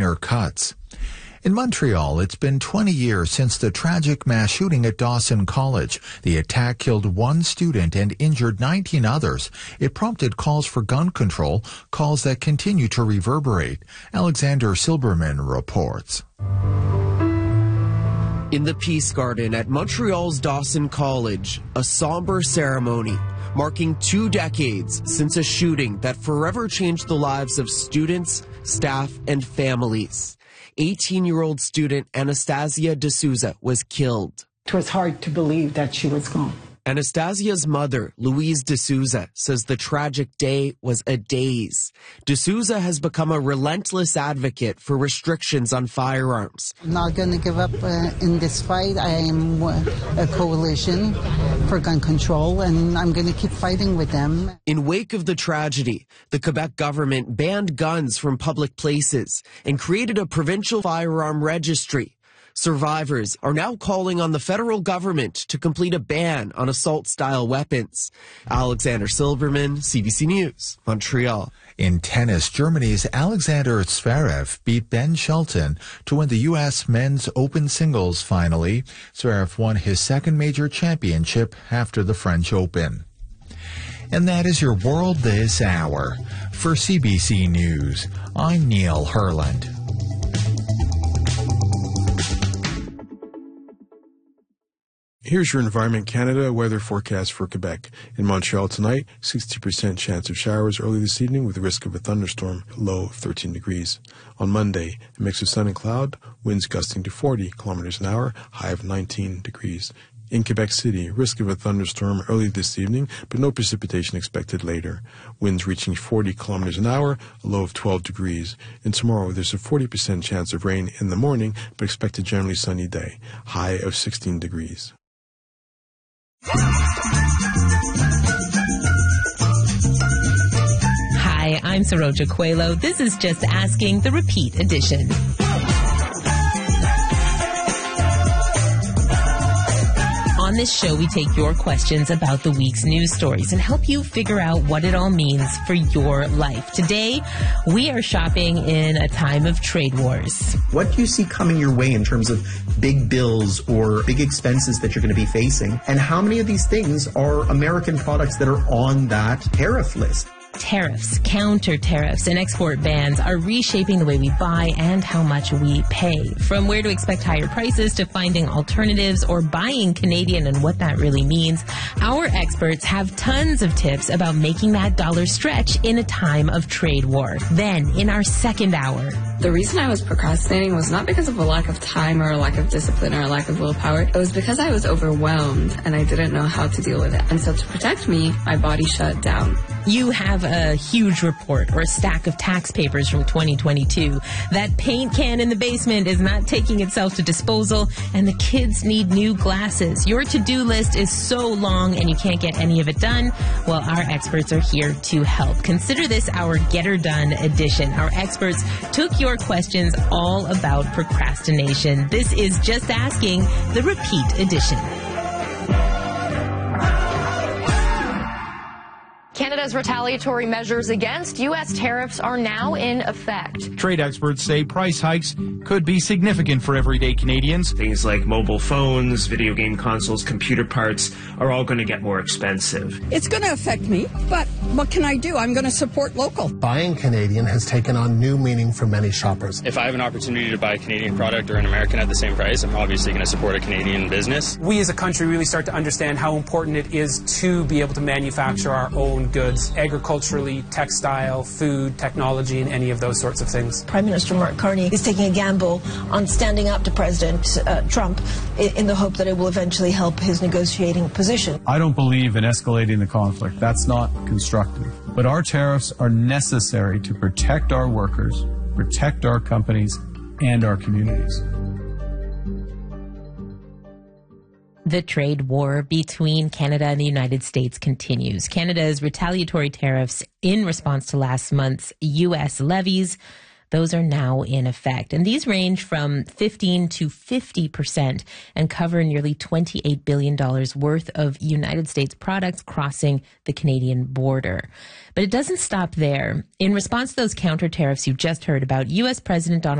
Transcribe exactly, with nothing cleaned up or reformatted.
minor cuts. In Montreal, it's been twenty years since the tragic mass shooting at Dawson College. The attack killed one student and injured nineteen others. It prompted calls for gun control, calls that continue to reverberate. Alexander Silberman reports. In the Peace Garden at Montreal's Dawson College, a somber ceremony marking two decades since a shooting that forever changed the lives of students, staff, and families. eighteen-year-old student Anastasia D'Souza was killed. It was hard to believe that she was gone. Anastasia's mother, Louise D'Souza, says the tragic day was a daze. D'Souza has become a relentless advocate for restrictions on firearms. I'm not going to give up uh, in this fight. I am a coalition for gun control, and I'm going to keep fighting with them. In wake of the tragedy, the Quebec government banned guns from public places and created a provincial firearm registry. Survivors are now calling on the federal government to complete a ban on assault-style weapons. Alexander Silberman, C B C News, Montreal. In tennis, Germany's Alexander Zverev beat Ben Shelton to win the U S men's open singles finally. Zverev won his second major championship after the French Open. And that is your world this hour. For C B C News, I'm Neil Herland. Here's your Environment Canada weather forecast for Quebec. In Montreal tonight, sixty percent chance of showers early this evening with the risk of a thunderstorm, low of thirteen degrees. On Monday, a mix of sun and cloud, winds gusting to forty kilometers an hour, high of nineteen degrees. In Quebec City, risk of a thunderstorm early this evening, but no precipitation expected later. Winds reaching forty kilometers an hour, a low of twelve degrees. And tomorrow, there's a forty percent chance of rain in the morning, but expect a generally sunny day, high of sixteen degrees. Hi, I'm Saroja Coelho. This is Just Asking, the repeat edition. On this show, we take your questions about the week's news stories and help you figure out what it all means for your life. Today, we are shopping in a time of trade wars. What do you see coming your way in terms of big bills or big expenses that you're going to be facing? And how many of these things are American products that are on that tariff list? Tariffs, counter tariffs, and export bans are reshaping the way we buy and how much we pay. From where to expect higher prices to finding alternatives or buying Canadian and what that really means, our experts have tons of tips about making that dollar stretch in a time of trade war. Then, in our second hour, the reason I was procrastinating was not because of a lack of time or a lack of discipline or a lack of willpower. It was because I was overwhelmed and I didn't know how to deal with it. And so to protect me, my body shut down. You have a huge report or a stack of tax papers from twenty twenty-two. That paint can in the basement is not taking itself to disposal, and the kids need new glasses. Your to-do list is so long and you can't get any of it done. Well, our experts are here to help. Consider this our Get Her Done edition. Our experts took your questions all about procrastination. This is Just Asking, the repeat edition. Canada's retaliatory measures against U S tariffs are now in effect. Trade experts say price hikes could be significant for everyday Canadians. Things like mobile phones, video game consoles, computer parts are all going to get more expensive. It's going to affect me, but what can I do? I'm going to support local. Buying Canadian has taken on new meaning for many shoppers. If I have an opportunity to buy a Canadian product or an American at the same price, I'm obviously going to support a Canadian business. We as a country really start to understand how important it is to be able to manufacture our own goods, agriculturally, textile, food, technology, and any of those sorts of things. Prime Minister Mark Carney is taking a gamble on standing up to President uh, Trump in, in the hope that it will eventually help his negotiating position. I don't believe in escalating the conflict. That's not constructive. But our tariffs are necessary to protect our workers, protect our companies, and our communities. The trade war between Canada and the United States continues. Canada's retaliatory tariffs in response to last month's U S levies, those are now in effect. And these range from fifteen to fifty percent and cover nearly twenty-eight billion dollars worth of United States products crossing the Canadian border. But it doesn't stop there. In response to those counter tariffs you just heard about, U S President Donald